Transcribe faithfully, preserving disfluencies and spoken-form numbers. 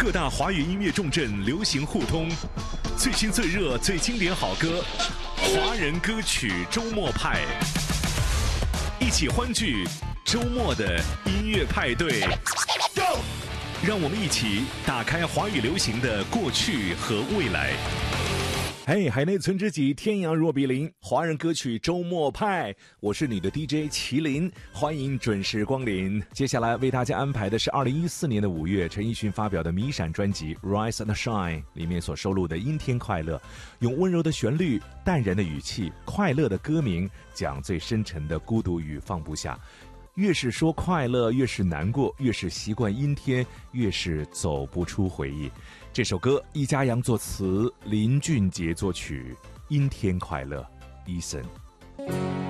各大华语音乐重镇流行互通，最新最热最经典好歌，华人歌曲周末派，一起欢聚周末的音乐派对。让我们一起打开华语流行的过去和未来。嘿，海内存知己，天涯若比邻，华人歌曲周末派，我是你的 D J 麒麟，欢迎准时光临。接下来为大家安排的是二零一四年的五月，陈奕迅发表的迷闪专辑《Rise and Shine》里面所收录的《阴天快乐》，用温柔的旋律、淡然的语气、快乐的歌名，讲最深沉的孤独与放不下。越是说快乐，越是难过，越是习惯阴天，越是走不出回忆。这首歌易家扬作词，林俊杰作曲，阴天快乐 Eason。